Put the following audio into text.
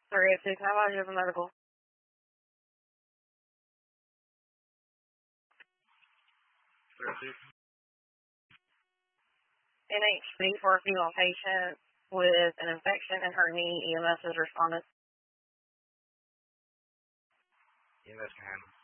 302, can I have you as a medical? NHC for a female patient with an infection in her knee. EMS has responded. EMS can handle.